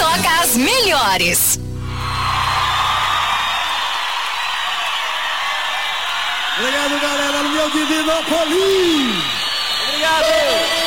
toca as melhores. Obrigado, galera, no meu Divinópolis. Obrigado.